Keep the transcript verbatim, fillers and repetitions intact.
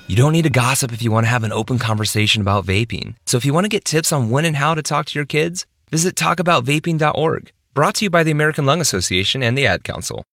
You don't need to gossip if you want to have an open conversation about vaping. So if you want to get tips on when and how to talk to your kids, visit talk about vaping dot org. Brought to you by the American Lung Association and the Ad Council.